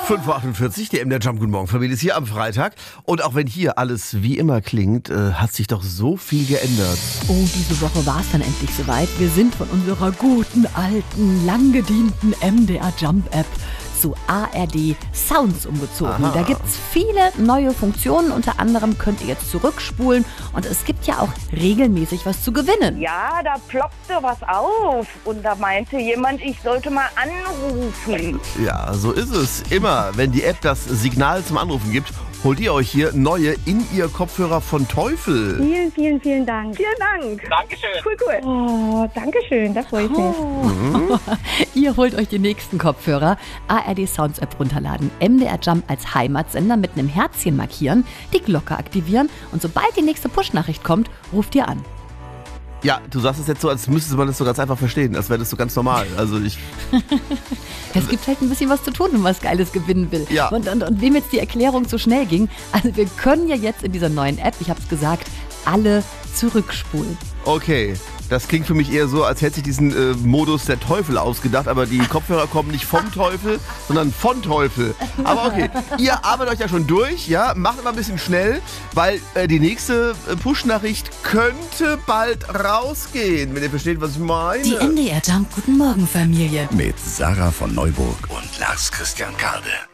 5:48 Uhr, die MDR Jump Guten Morgen Familie ist hier am Freitag. Und auch wenn hier alles wie immer klingt, hat sich doch so viel geändert. Oh, diese Woche war es dann endlich soweit. Wir sind von unserer guten, alten, lang gedienten MDR Jump App zu ARD Sounds umgezogen. Aha. Da gibt es viele neue Funktionen. Unter anderem könnt ihr jetzt zurückspulen. Und es gibt ja auch regelmäßig was zu gewinnen. Ja, da ploppte was auf und da meinte jemand, ich sollte mal anrufen. Ja, so ist es. Immer, wenn die App das Signal zum Anrufen gibt, holt ihr euch hier neue In-Ear-Kopfhörer von Teufel. Vielen, vielen, vielen Dank. Vielen Dank. Dankeschön. Cool. Oh, danke schön, da freue ich mich. Ihr holt euch die nächsten Kopfhörer. ARD Sounds App runterladen, MDR Jump als Heimatsender mit einem Herzchen markieren, die Glocke aktivieren und sobald die nächste Push-Nachricht kommt, ruft ihr an. Ja, du sagst es jetzt so, als müsste man das so ganz einfach verstehen, als wäre das so ganz normal. Also Es gibt halt ein bisschen was zu tun, wenn man was Geiles gewinnen will. Ja. Und wem jetzt die Erklärung zu schnell ging, also wir können ja jetzt in dieser neuen App, ich habe es gesagt, alle zurückspulen. okay, das klingt für mich eher so, als hätte sich diesen Modus der Teufel ausgedacht, aber die Kopfhörer kommen nicht vom Teufel, sondern von Teufel. Aber okay, ihr arbeitet euch ja schon durch, ja, macht aber ein bisschen schnell, weil die nächste Push-Nachricht könnte bald rausgehen, wenn ihr versteht, was ich meine. Die MDR Jump Guten Morgen Familie. Mit Sarah von Neuburg und Lars Christian Kade.